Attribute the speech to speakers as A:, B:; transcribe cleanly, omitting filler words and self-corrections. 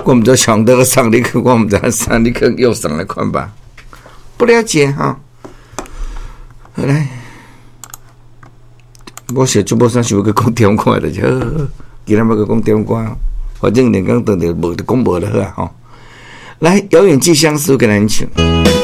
A: 我们就想到上你去，我们在上你去右上来看吧。不了解哈。好来，我写就无啥想要去讲中国的，就今天要去讲中国，反正连讲等着无就讲无了好啊吼。来，遥远寄相思，跟咱唱。